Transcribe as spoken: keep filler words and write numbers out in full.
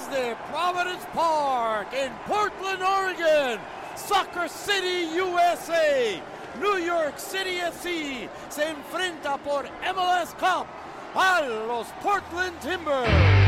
desde Providence Park en Portland, Oregon, Soccer City, U S A, New York City F C se enfrenta por M L S Cup a los Portland Timbers.